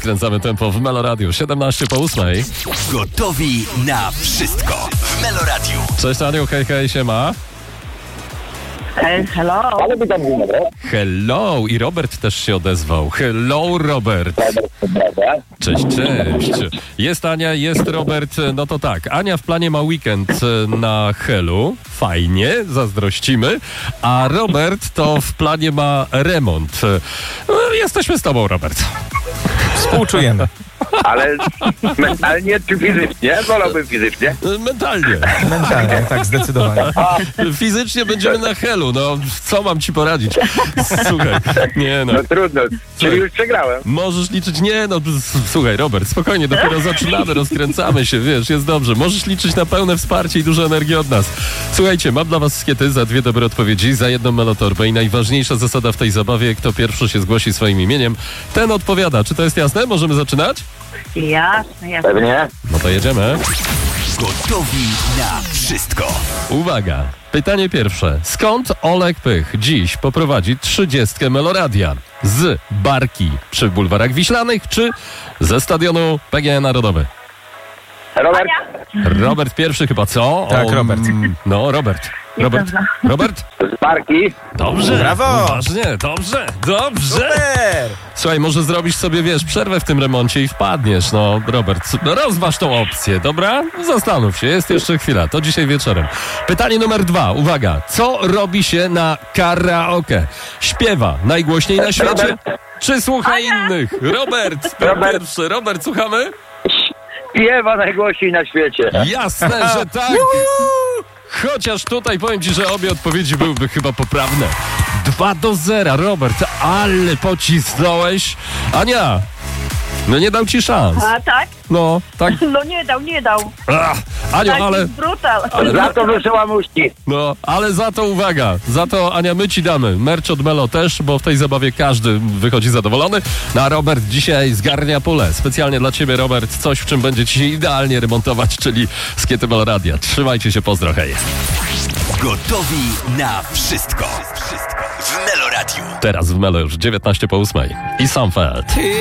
Skręcamy tempo w Meloradiu. 7:17 po 8. Gotowi na wszystko w Meloradiu. Cześć Aniu, hej, hej, siema. Hello. Ale witam, dzień dobry. Hello, i Robert też się odezwał. Hello, Robert. Cześć, cześć. Jest Ania, jest Robert. No to tak, Ania w planie ma weekend na Helu. Fajnie, zazdrościmy. A Robert to w planie ma remont. Jesteśmy z tobą, Robert. Współczujemy. Ale mentalnie czy fizycznie? Wolałbym fizycznie. Mentalnie. Mentalnie, tak, zdecydowanie. Fizycznie będziemy na Helu. No, co mam ci poradzić? Słuchaj, nie no. No trudno, czyli już przegrałem. Możesz liczyć, nie no, słuchaj Robert, spokojnie, dopiero zaczynamy, rozkręcamy się, wiesz, jest dobrze. Możesz liczyć na pełne wsparcie i dużo energii od nas. Słuchajcie, mam dla was skiety za 2 dobre odpowiedzi, za 1 melotorbę i najważniejsza zasada w tej zabawie, kto pierwszy się zgłosi swoim imieniem, ten odpowiada. Czy to jest jasne? Możemy zaczynać? Jasne, jasne. Pewnie. No to jedziemy. Gotowi na wszystko. Uwaga, pytanie pierwsze. Skąd Oleg Pych dziś poprowadzi 30 Meloradia? Z barki przy bulwarach Wiślanych, czy ze stadionu PGE Narodowy? Robert? Robert pierwszy chyba, co? Tak, Robert. No, Robert. Robert? Z barki? Dobrze. Brawo. Uważnie, dobrze. Super! Słuchaj, może zrobisz sobie, wiesz, przerwę w tym remoncie i wpadniesz. No, Robert, rozważ tą opcję, dobra? Zastanów się, jest jeszcze chwila, to dzisiaj wieczorem. Pytanie numer 2, uwaga. Co robi się na karaoke? Śpiewa najgłośniej na świecie? Czy słucha innych? Robert, pierwszy. Robert, słuchamy? Śpiewa najgłośniej na świecie. Jasne, że tak. Chociaż tutaj powiem ci, że obie odpowiedzi byłyby chyba poprawne. 2-0, Robert, ale pocisnąłeś. Ania, no nie dał ci szans. A tak? No, tak. No nie dał. Aniu, Taki ale... brutal. Za to wysyłam uści. No, ale za to uwaga, za to Ania, my ci damy merch od Melo też, bo w tej zabawie każdy wychodzi zadowolony. No, a Robert dzisiaj zgarnia pulę. Specjalnie dla ciebie, Robert, coś, w czym będzie ci się idealnie remontować, czyli skiety Meloradia. Trzymajcie się, pozdro, hej. Gotowi na wszystko w Meloradiu. Teraz w Melo już 19 po 8. I Samfeld.